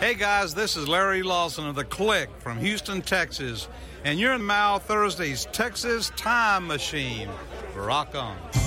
Hey guys, this is Larry Lawson of The Click from Houston, Texas, and you're in Mal Thursday's Texas Time Machine. Rock on.